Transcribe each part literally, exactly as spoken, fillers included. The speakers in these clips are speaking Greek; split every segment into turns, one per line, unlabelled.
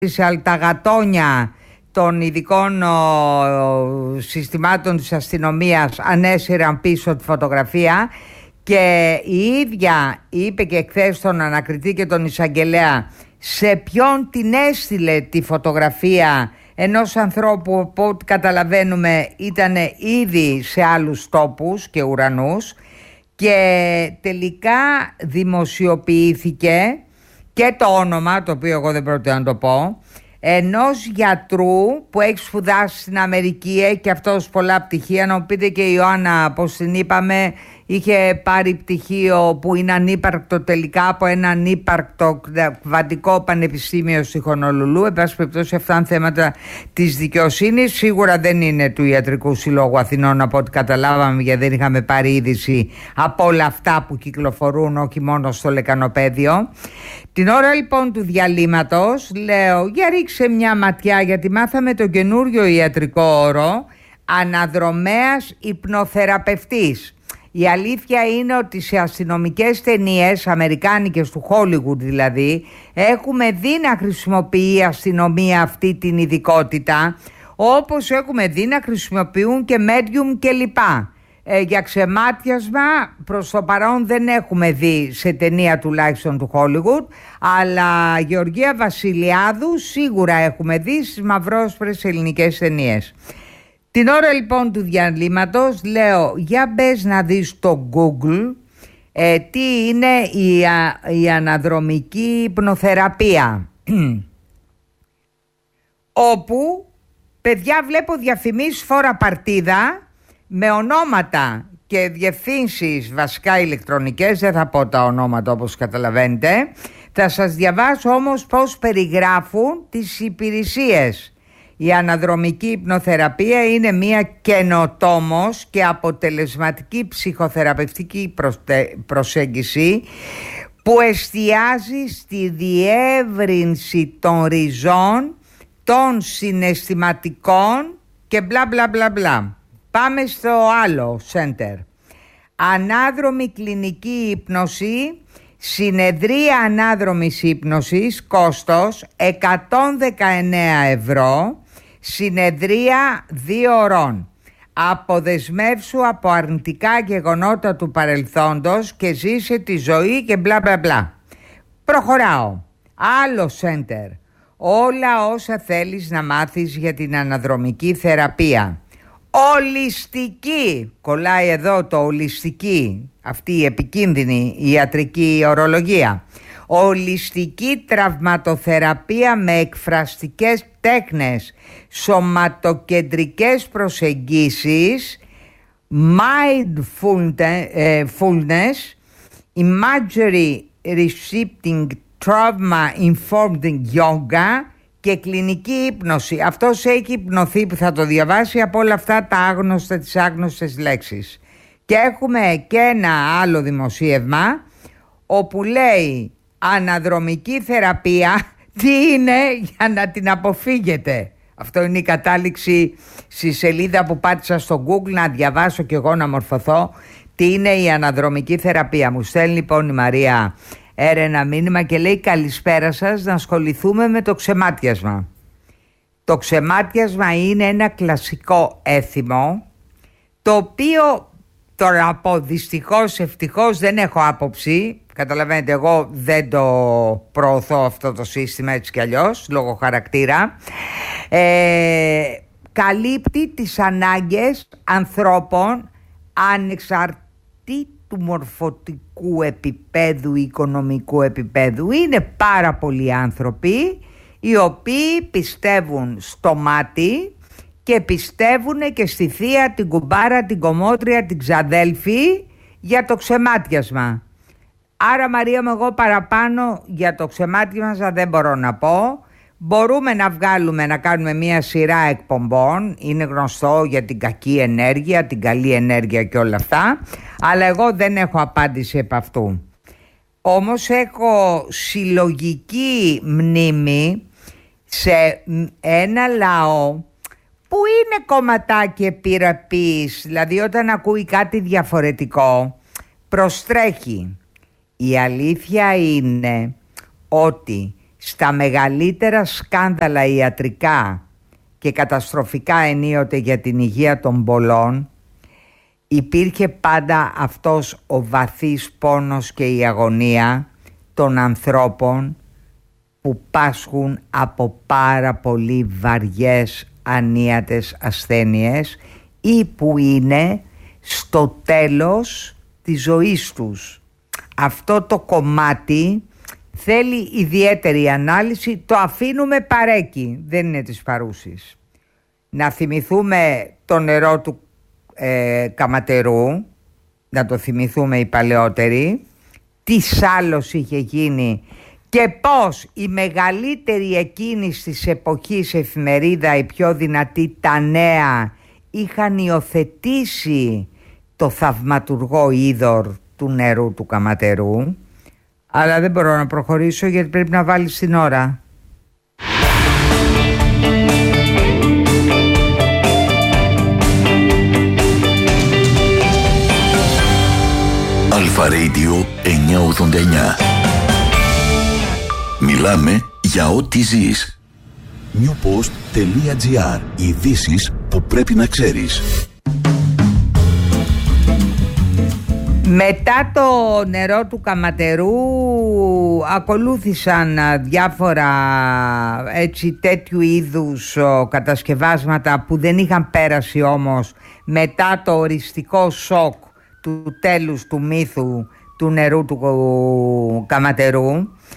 σε αλταγατόνια των ειδικών ο, συστημάτων της αστυνομίας ανέσυραν πίσω τη φωτογραφία και η ίδια είπε και χθες στον ανακριτή και τον εισαγγελέα σε ποιον την έστειλε τη φωτογραφία ενός ανθρώπου που από ό,τι καταλαβαίνουμε ήταν ήδη σε άλλους τόπους και ουρανούς, και τελικά δημοσιοποιήθηκε και το όνομα, το οποίο εγώ δεν πρόκειται να το πω, ενός γιατρού που έχει σπουδάσει στην Αμερική, έχει και αυτός πολλά πτυχία. Να μου πείτε και η Ιωάννα πως την είπαμε, είχε πάρει πτυχίο που είναι ανύπαρκτο τελικά από ένα ανύπαρκτο κβαντικό πανεπιστήμιο στη Χονολουλού. Εν πάση περιπτώσει, αυτά είναι θέματα της δικαιοσύνης. Σίγουρα δεν είναι του Ιατρικού Συλλόγου Αθηνών, από ό,τι καταλάβαμε, γιατί δεν είχαμε πάρει είδηση από όλα αυτά που κυκλοφορούν, όχι μόνο στο λεκανοπέδιο. Την ώρα λοιπόν του διαλύματος λέω για ρίξε μια ματιά, γιατί μάθαμε το καινούριο ιατρικό όρο, αναδρομέας υπνοθεραπευτής. Η αλήθεια είναι ότι σε αστυνομικές ταινίες, αμερικάνικες του Hollywood δηλαδή, έχουμε δει να χρησιμοποιεί η αστυνομία αυτή την ειδικότητα, όπως έχουμε δει να χρησιμοποιούν και medium κλπ. Ε, για ξεμάτιασμα προς το παρόν δεν έχουμε δει σε ταινία τουλάχιστον του Hollywood, αλλά Γεωργία Βασιλιάδου σίγουρα έχουμε δει στις μαυρόσπρες ελληνικές ταινίες. Την ώρα λοιπόν του διαλύματος λέω για μπες να δεις στο Google ε, τι είναι η, α, η αναδρομική υπνοθεραπεία όπου παιδιά βλέπω διαφημίσεις φορά παρτίδα με ονόματα και διευθύνσεις βασικά ηλεκτρονικές, δεν θα πω τα ονόματα όπως καταλαβαίνετε, θα σας διαβάσω όμως πώς περιγράφουν τις υπηρεσίες. Η αναδρομική υπνοθεραπεία είναι μια καινοτόμος και αποτελεσματική ψυχοθεραπευτική προσέγγιση που εστιάζει στη διεύρυνση των ριζών, των συναισθηματικών και μπλα μπλα μπλα μπλα. Πάμε στο άλλο center. Ανάδρομη κλινική ύπνωση, συνεδρία ανάδρομης ύπνωσης, κόστος εκατόν δεκαεννέα ευρώ, συνεδρία δύο ωρών. Αποδεσμεύσου από αρνητικά γεγονότα του παρελθόντος και ζήσε τη ζωή και μπλα μπλα μπλα. Προχωράω. Άλλο center. Όλα όσα θέλεις να μάθεις για την αναδρομική θεραπεία. Ολιστική, κολλάει εδώ το ολιστική, αυτή η επικίνδυνη ιατρική ορολογία. Ολιστική τραυματοθεραπεία με εκφραστικές τέχνες, σωματοκεντρικές προσεγγίσεις, mindfulness, imagery receiving trauma informed yoga και κλινική ύπνωση. Αυτός έχει υπνωθεί που θα το διαβάσει από όλα αυτά τα άγνωστα, τις άγνωστες λέξεις. Και έχουμε και ένα άλλο δημοσίευμα όπου λέει αναδρομική θεραπεία τι είναι για να την αποφύγετε. Αυτό είναι η κατάληξη στη σελίδα που πάτησα στο Google να διαβάσω και εγώ να μορφωθώ τι είναι η αναδρομική θεραπεία. Μου στέλνει λοιπόν η Μαρία Έρε ένα μήνυμα και λέει καλησπέρα σας, να ασχοληθούμε με το ξεμάτιασμα. Το ξεμάτιασμα είναι ένα κλασικό έθιμο, το οποίο τώρα από δυστυχώς ευτυχώς δεν έχω άποψη. Καταλαβαίνετε, εγώ δεν το προωθώ αυτό το σύστημα έτσι κι αλλιώς λόγω χαρακτήρα. ε, Καλύπτει τις ανάγκες ανθρώπων ανεξαρτήτως του μορφωτικού επίπεδου, οικονομικού επίπεδου. Είναι πάρα πολλοί άνθρωποι οι οποίοι πιστεύουν στο μάτι και πιστεύουν και στη θεία, την κουμπάρα, την κομμότρια, την ξαδέλφη για το ξεμάτιασμα. Άρα Μαρία μου, εγώ παραπάνω για το ξεμάτιασμα δεν μπορώ να πω. Μπορούμε να βγάλουμε, να κάνουμε μία σειρά εκπομπών, είναι γνωστό για την κακή ενέργεια, την καλή ενέργεια και όλα αυτά, αλλά εγώ δεν έχω απάντηση επ' αυτού. Όμως έχω συλλογική μνήμη σε ένα λαό που είναι κομματάκι επιρρεπής, δηλαδή όταν ακούει κάτι διαφορετικό προστρέχει. Η αλήθεια είναι ότι στα μεγαλύτερα σκάνδαλα ιατρικά και καταστροφικά ενίοτε για την υγεία των πολλών, υπήρχε πάντα αυτός ο βαθύς πόνος και η αγωνία των ανθρώπων που πάσχουν από πάρα πολύ βαριές ανίατες ασθένειες ή που είναι στο τέλος της ζωής τους. Αυτό το κομμάτι θέλει ιδιαίτερη ανάλυση, το αφήνουμε παρέκει, δεν είναι της παρούσης. Να θυμηθούμε το νερό του ε, Καματερού, να το θυμηθούμε οι παλαιότεροι, τι σάλος είχε γίνει και πως η μεγαλύτερη εκείνης της εποχής εφημερίδα, η πιο δυνατή, τα Νέα, είχαν υιοθετήσει το θαυματουργό είδωρ του νερού του Καματερού. Αλλά δεν μπορώ να προχωρήσω γιατί πρέπει να βάλεις την ώρα.
Αλφα Radio εννιακόσια ογδόντα εννιά. Μιλάμε για ό,τι ζεις. newpost.gr. Ειδήσεις που πρέπει να ξέρεις.
Μετά το νερό του Καματερού ακολούθησαν διάφορα έτσι τέτοιου είδους κατασκευάσματα που δεν είχαν πέρασει όμως μετά το οριστικό σοκ του τέλους του μύθου του νερού του Καματερού.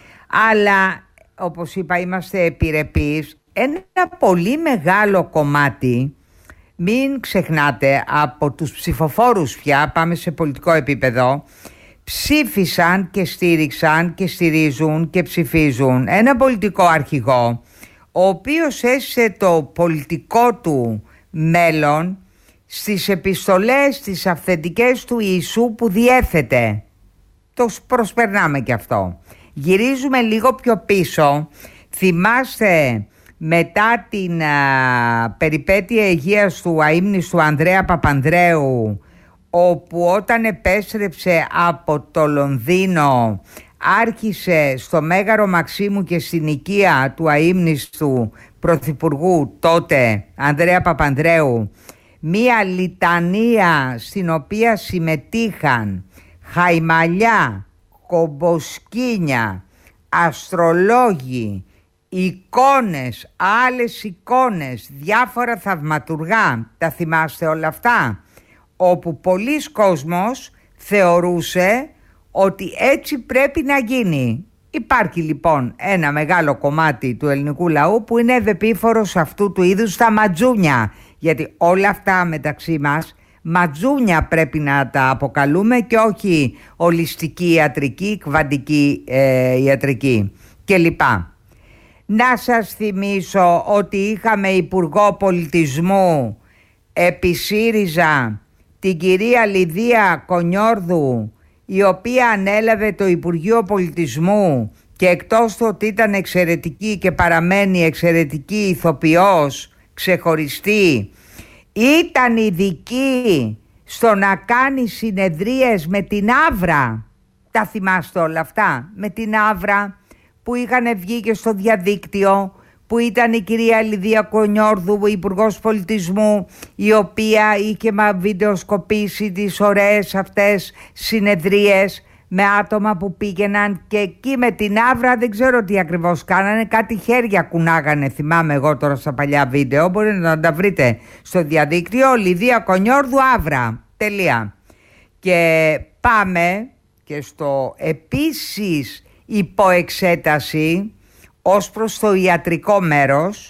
Αλλά όπως είπα είμαστε επιρρεπείς. Ένα πολύ μεγάλο κομμάτι, μην ξεχνάτε, από τους ψηφοφόρους πια, πάμε σε πολιτικό επίπεδο, ψήφισαν και στήριξαν και στηρίζουν και ψηφίζουν ένα πολιτικό αρχηγό, ο οποίος έζησε το πολιτικό του μέλλον στις επιστολές, τις αυθεντικές του Ιησού που διέθετε. Το προσπερνάμε και αυτό. Γυρίζουμε λίγο πιο πίσω. Θυμάστε μετά την α, περιπέτεια υγείας του αείμνηστου Ανδρέα Παπανδρέου, όπου όταν επέστρεψε από το Λονδίνο άρχισε στο Μέγαρο Μαξίμου και στην οικία του αείμνηστου πρωθυπουργού τότε Ανδρέα Παπανδρέου μία λιτανία στην οποία συμμετείχαν χαϊμαλιά, κομποσκίνια, αστρολόγοι, εικόνες, άλλες εικόνες, διάφορα θαυματουργά, τα θυμάστε όλα αυτά, όπου πολλοί κόσμος θεωρούσε ότι έτσι πρέπει να γίνει. Υπάρχει λοιπόν ένα μεγάλο κομμάτι του ελληνικού λαού που είναι ευεπίφορος αυτού του είδους τα ματζούνια, γιατί όλα αυτά μεταξύ μας ματζούνια πρέπει να τα αποκαλούμε και όχι ολιστική ιατρική, κβαντική ε, ιατρική κλπ. Να σας θυμίσω ότι είχαμε υπουργό πολιτισμού επί ΣΥΡΙΖΑ την κυρία Λιδία Κονιόρδου, η οποία ανέλαβε το Υπουργείο Πολιτισμού και εκτός του ότι ήταν εξαιρετική και παραμένει εξαιρετική ηθοποιός, ξεχωριστή, ήταν ειδική στο να κάνει συνεδρίες με την Αύρα. Τα θυμάστε όλα αυτά? Με την Αύρα που είχαν βγει και στο διαδίκτυο, που ήταν η κυρία Λιδία Κονιόρδου, υπουργός πολιτισμού, η οποία είχε βιντεοσκοπήσει τις ωραίες αυτές συνεδρίες με άτομα που πήγαιναν και εκεί με την Αύρα δεν ξέρω τι ακριβώς κάνανε, κάτι χέρια κουνάγανε, θυμάμαι εγώ τώρα στα παλιά βίντεο, μπορείτε να τα βρείτε στο διαδίκτυο, Λιδία Κονιόρδου Αύρα, τελεία. Και πάμε και στο επίσης υποεξέταση ως προς το ιατρικό μέρος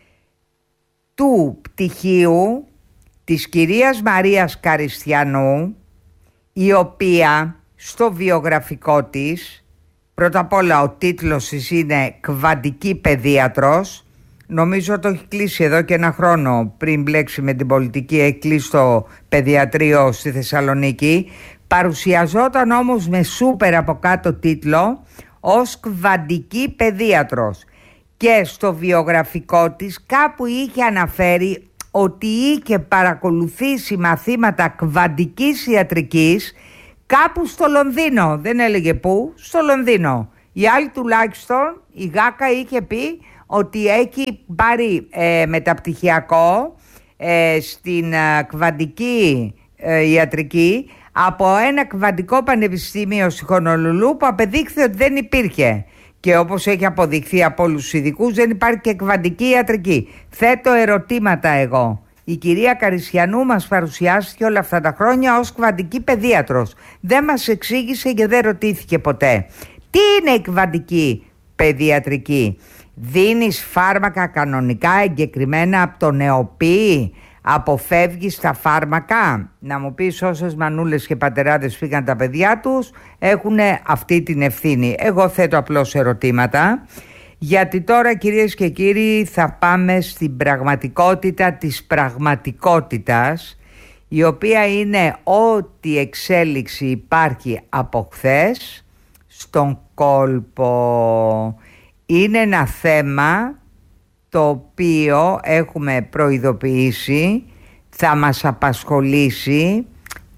του πτυχίου της κυρίας Μαρίας Καριστιανού, η οποία στο βιογραφικό της, πρώτα απ' όλα ο τίτλος της είναι «Κβαντική παιδίατρος», νομίζω το έχει κλείσει εδώ και ένα χρόνο πριν μπλέξει με την πολιτική, έχει κλείσει το παιδιατρίο στη Θεσσαλονίκη, παρουσιαζόταν όμως με σούπερ από κάτω τίτλο ως κβαντική παιδίατρος και στο βιογραφικό της κάπου είχε αναφέρει ότι είχε παρακολουθήσει μαθήματα κβαντικής ιατρικής κάπου στο Λονδίνο, δεν έλεγε πού, στο Λονδίνο. Η άλλη τουλάχιστον, η Γάκα, είχε πει ότι έχει πάρει ε, μεταπτυχιακό ε, στην ε, κβαντική ε, ιατρική από ένα κβαντικό πανεπιστήμιο στη Χονολουλού, που απεδείχθη ότι δεν υπήρχε. Και όπως έχει αποδειχθεί από όλους τους ειδικούς, δεν υπάρχει και κβαντική ιατρική. Θέτω ερωτήματα εγώ. Η κυρία Καρισιανού μας παρουσιάστηκε όλα αυτά τα χρόνια ως κβαντική παιδίατρος. Δεν μας εξήγησε και δεν ρωτήθηκε ποτέ. Τι είναι η κβαντική παιδιατρική? Δίνεις φάρμακα κανονικά εγκεκριμένα από το νεοπή? Αποφεύγεις τα φάρμακα? Να μου πεις, όσες μανούλες και πατεράδες φύγαν τα παιδιά τους έχουν αυτή την ευθύνη. Εγώ θέτω απλώς ερωτήματα. Γιατί τώρα, κυρίες και κύριοι, θα πάμε στην πραγματικότητα της πραγματικότητας, η οποία είναι ό,τι εξέλιξη υπάρχει από χθες στον κόλπο. Είναι ένα θέμα το οποίο έχουμε προειδοποιήσει, θα μας απασχολήσει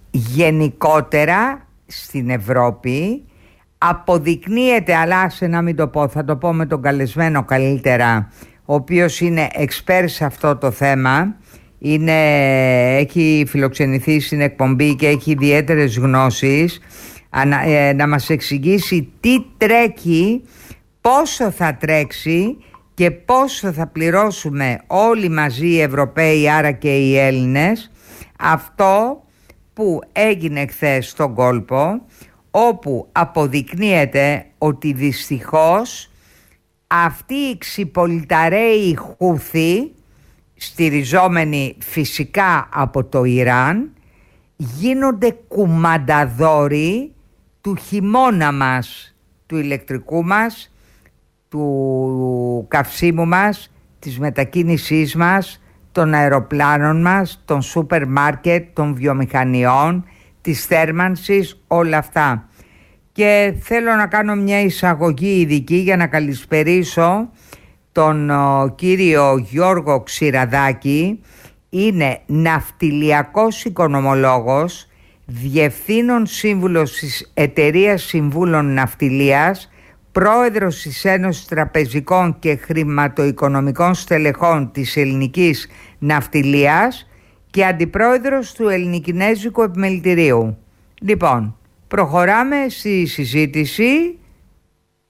γενικότερα στην Ευρώπη. Αποδεικνύεται, αλλά σε να μην το πω, θα το πω με τον καλεσμένο καλύτερα, ο οποίος είναι εξπέρ σε αυτό το θέμα, είναι, έχει φιλοξενηθεί στην εκπομπή και έχει ιδιαίτερες γνώσεις, ανα, ε, να μας εξηγήσει τι τρέχει, πόσο θα τρέξει και πόσο θα πληρώσουμε όλοι μαζί οι Ευρωπαίοι, άρα και οι Έλληνες, αυτό που έγινε χθες στον κόλπο, όπου αποδεικνύεται ότι δυστυχώς αυτοί οι ξυπολιταραίοι Χούθοι, στηριζόμενοι φυσικά από το Ιράν, γίνονται κουμανταδόροι του χειμώνα μας, του ηλεκτρικού μας, του καυσίμου μας, της μετακίνησής μας, των αεροπλάνων μας, των σούπερ μάρκετ, των βιομηχανιών, της θέρμανσης, όλα αυτά. Και θέλω να κάνω μια εισαγωγή ειδική για να καλησπερίσω τον ο, κύριο Γιώργο Ξηραδάκη. Είναι ναυτιλιακός οικονομολόγος, διευθύνων σύμβουλος της Εταιρείας Συμβούλων Ναυτιλίας, πρόεδρος της Ένωσης Τραπεζικών και Χρηματοοικονομικών Στελεχών της Ελληνικής Ναυτιλίας και αντιπρόεδρος του Ελληνικινέζικου Επιμελητηρίου. Λοιπόν, προχωράμε στη συζήτηση